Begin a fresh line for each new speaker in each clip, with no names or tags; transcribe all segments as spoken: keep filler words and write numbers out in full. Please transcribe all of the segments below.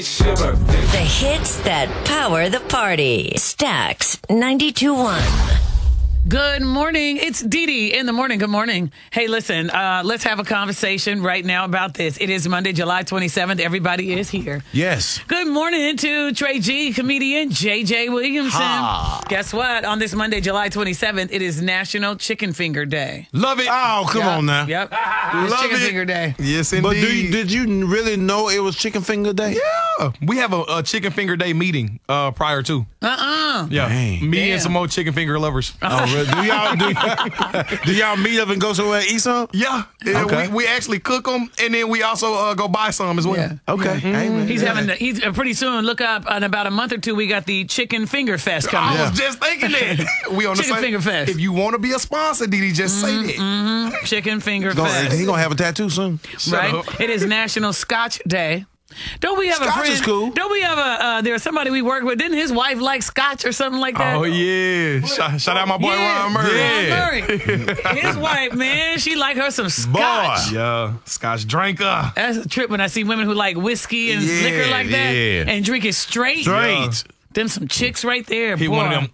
The hits that power the party. Stax ninety-two point one.
Good morning. It's Dee Dee in the morning. Good morning. Hey, listen, uh, let's have a conversation right now about this. It is Monday, July twenty-seventh. Everybody is here.
Yes.
Good morning to Trey G, comedian J J Williamson.
Ha.
Guess what? On this Monday, July twenty-seventh, it is National Chicken Finger Day.
Love it.
Oh, come
Yep.
on now.
Yep.
Love
It's Chicken
it.
Finger Day.
Yes, indeed.
But do you, did you really know it was Chicken Finger Day?
Yeah. We have a, a chicken finger day meeting uh, prior to.
Uh-uh.
Yeah.
Dang.
Me
Damn.
and some more chicken finger lovers.
Oh, really? Do y'all do, do y'all meet up and go somewhere and eat some?
Yeah. yeah
Okay.
we, we actually cook them, and then we also uh, go buy some as well.
Yeah.
Okay. Hey, man.
He's
Yeah.
having, the, he's uh, pretty soon, look up, in about a month or two, we got the Chicken Finger Fest coming.
I
Yeah.
was just thinking that. We on the
Chicken
same.
Finger Fest.
If you want to be a sponsor, Didi, just say that.
Chicken Finger
Gonna-
Fest.
He gonna have a tattoo soon.
Shut
Right?
up.
It is National Scotch Day. Don't we have a
Scotch
friend?
is cool.
Don't we have a? Uh, there's somebody we work with. Didn't his wife like Scotch or something like that?
Oh, yeah. Shout, shout out my boy
Yeah,
Ron Murray.
Ron Murray. His wife, man, she like her some Scotch.
Yeah. Scotch drinker.
That's a trip when I see women who like whiskey and
Yeah,
liquor like that
yeah.
and drink it straight.
Straight.
Them some chicks right there.
He
boy.
one of them.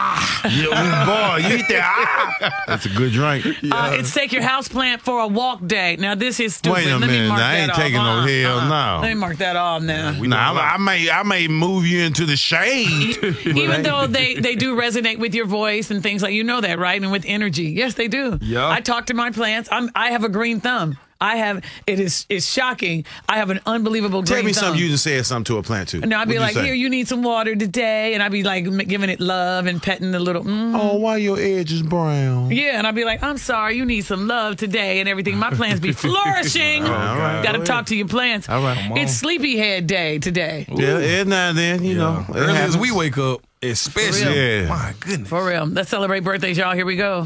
Yeah, boy, you eat that. Ah. That's a good drink.
Uh, it's take your house plant for a walk day. Now this is stupid.
Wait a
Let me
minute,
mark
now, I
that
ain't
off.
taking no
Uh-uh,
hell
uh-uh.
no.
Let me mark that off now.
Nah, I, I may, I may move you into the shade.
Even though they, they do resonate with your voice and things like, you know that, right? And with energy. Yes, they do.
Yeah.
I talk to my plants. I'm, I have a green thumb. I have, it is it's shocking. I have an unbelievable green
Tell me
thumb.
something you just said something to a plant too.
No, I'd be
What'd
like,
you say?
here, you need some water today. And I'd be like m- giving it love and petting the little, mm.
Oh, why your edge is brown?
Yeah, and I'd be like, I'm sorry, you need some love today and everything. My plants be flourishing.
All right,
Got to
go
talk
ahead.
to your plants.
All right, come on.
It's Sleepyhead Day today.
Yeah, every now and then, you know. it
Early as
happens.
we wake up, especially.
Yeah.
My goodness.
For real. Let's celebrate birthdays, y'all. Here we go.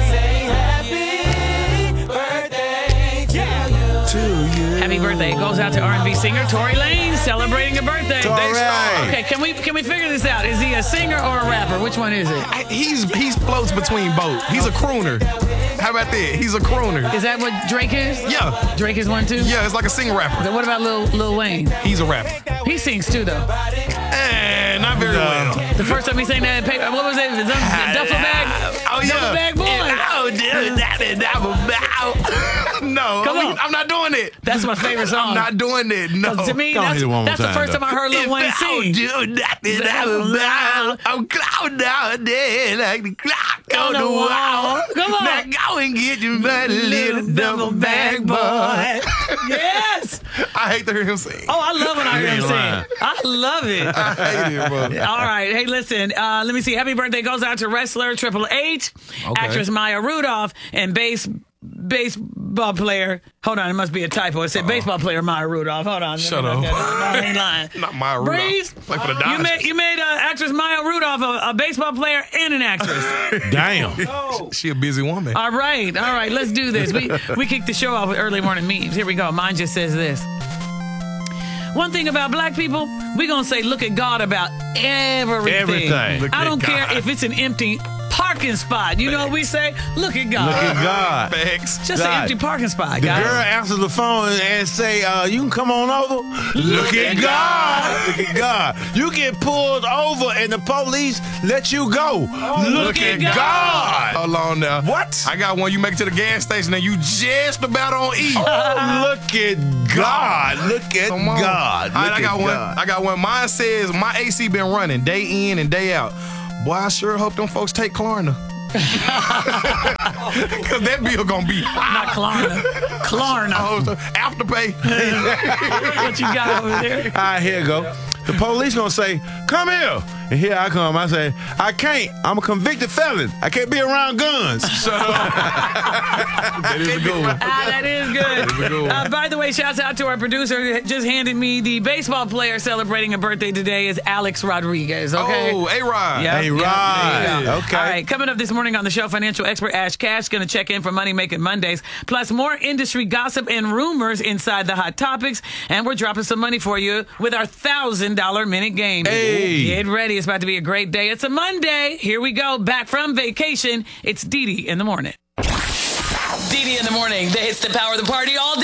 Happy birthday goes out to R and B singer Tory Lanez celebrating a birthday.
Tory.
Okay, can we can we figure this out? Is he a singer or a rapper? Which one is it?
I- He's he's floats between both. He's a crooner. How about that? He's a crooner.
Is that what Drake is?
Yeah.
Drake is one too?
Yeah, it's like a singer rapper.
Then what about Lil, Lil Wayne?
He's a rapper.
He sings too, though.
Eh, not very well.
The first time he sang that, paper, what was it? The duffel bag?
Oh, yeah.
Duffel bag boy.
Oh, dude, that is duffel bag. No,
Come
I'm,
on.
I'm not doing it.
That's my favorite song.
I'm not doing it. No.
'Cause to me,
Go
that's,
ahead one more
that's the
time,
first
though.
time I heard Lil Wayne sing.
Dude, that is duffel bag. I'm cloud down there like the clock on the wall.
Come on.
Now go and get your money, little duffel bag boy.
Yes.
I hate to hear him sing.
Oh, I love when I hear him
ain't
sing.
lying.
I love it.
I hate it, bro.
All right. Hey, listen. Uh, let me see. Happy birthday goes out to wrestler Triple H,
Okay.
actress Maya Rudolph, and bass baseball player. Hold on, it must be a typo. It said baseball player Maya Rudolph. Hold on.
Shut
No,
up.
no, no, I ain't lying.
Not Maya Rudolph.
Breeze.
Like for the
You
Dodgers.
made you made uh, actress Maya Rudolph a, a baseball player and an actress.
Damn.
She a busy woman.
All right, all right. Let's do this. We we kicked the show off with early morning memes. Here we go. Mine just says this. One thing about black people, we're going to say look at God about everything.
Everything. Look
I
at
don't care
God.
if it's an empty parking spot. You know what we say? Look at God.
Look at God.
Facts.
Just an
God.
empty parking spot,
The
guys.
girl answers the phone and say, uh, you can come on over. Look at God. Look at God. You get pulled over and the police let you go. Look at God.
Hold on now.
What?
I got one. You make it to the gas station and you just about on E.
Look at God. Look at
Come on.
God.
All right,
Look
I got
at
one.
God.
I got one. Mine says my A C been running day in and day out. Boy, I sure hope them folks take Klarna. Cause that bill gonna be
Not Klarna. Klarna.
oh, so afterpay.
What you got over there?
All right, here you go. The police gonna say, come here. And here I come. I say, I can't. I'm a convicted felon. I can't be around guns.
Shut up. That is a good one.
Ah, that is good. Uh, by the way, shouts out to our producer who just handed me the baseball player celebrating a birthday today is Alex Rodriguez, okay?
Oh, A-Rod.
Yep,
Hey,
yep,
right.
there you go.
Okay.
All right, coming up this morning on the show, financial expert Ash Cash going to check in for Money Making Mondays, plus more industry gossip and rumors inside the Hot Topics, and we're dropping some money for you with our one thousand dollars minute game.
Hey.
Get ready. It's about to be a great day. It's a Monday. Here we go. Back from vacation. It's Dee Dee in the morning. Dee Dee in the morning. The hits that power the party all day long.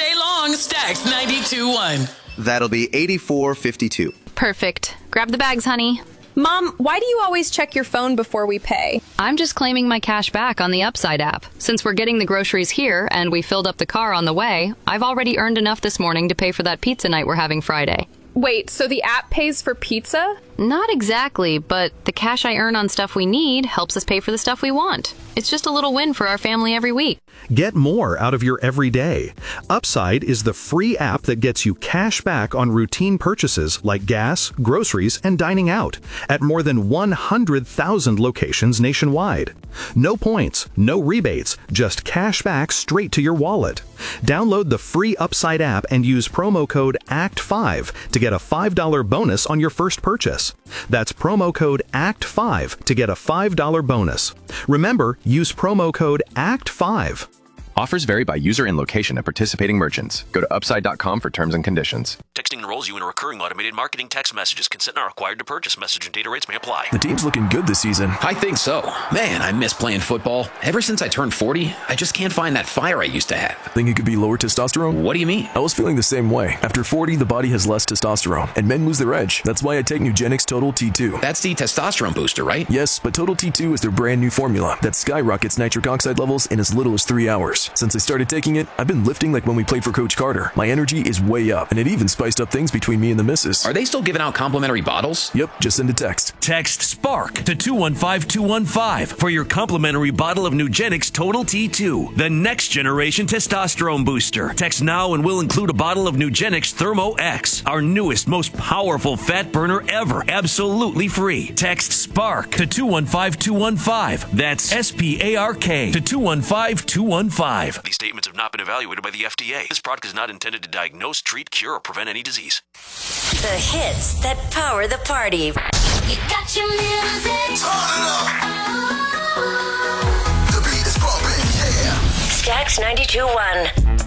song, Stacks ninety-two point one.
That'll be eighty-four fifty-two.
Perfect. Grab the bags, honey.
Mom, why do you always check your phone before we pay?
I'm just claiming my cash back on the Upside app. Since we're getting the groceries here and we filled up the car on the way, I've already earned enough this morning to pay for that pizza night we're having Friday.
Wait, so the app pays for pizza?
Not exactly, but the cash I earn on stuff we need helps us pay for the stuff we want. It's just a little win for our family every week.
Get more out of your everyday. Upside is the free app that gets you cash back on routine purchases like gas, groceries, and dining out at more than one hundred thousand locations nationwide. No points, no rebates, just cash back straight to your wallet. Download the free Upside app and use promo code A C T five to get a five dollars bonus on your first purchase. That's promo code A C T five to get a five dollars bonus. Remember, use promo code A C T five.
Offers vary by user and location at participating merchants. Go to upside dot com for terms and conditions.
Texting enrolls you in a recurring automated marketing text messages. Consent not required to purchase. Message and data rates may apply.
The team's looking good this season.
I think so. Man, I miss playing football. Ever since I turned forty, I just can't find that fire I used to have.
Think it could be lower testosterone?
What do you mean?
I was feeling the same way. After forty, the body has less testosterone, and men lose their edge. That's why I take Nugenix Total T two.
That's the testosterone booster, right?
Yes, but Total T two is their brand new formula that skyrockets nitric oxide levels in as little as three hours. Since I started taking it, I've been lifting like when we played for Coach Carter. My energy is way up, and it even spiced up things between me and the missus.
Are they still giving out complimentary bottles?
Yep, just send a text.
Text SPARK to two one five two one five for your complimentary bottle of Nugenix Total T two, the next generation testosterone booster. Text now and we'll include a bottle of Nugenix Thermo X, our newest, most powerful fat burner ever, absolutely free. Text SPARK to two one five two one five. That's S P A R K to two one five two one five. These statements have not been evaluated by the F D A. This product is not intended to diagnose, treat, cure, or prevent any disease.
The hits that power the party.
You got your music. Turn it up. The beat is bumping, yeah.
Stacks ninety-two point one.